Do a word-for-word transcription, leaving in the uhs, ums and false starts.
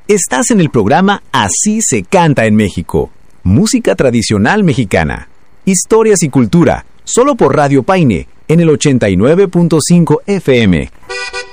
Estás en el programa Así se canta en México. Música tradicional mexicana. Historias y cultura. Solo por Radio Paine, en el ochenta y nueve punto cinco F M.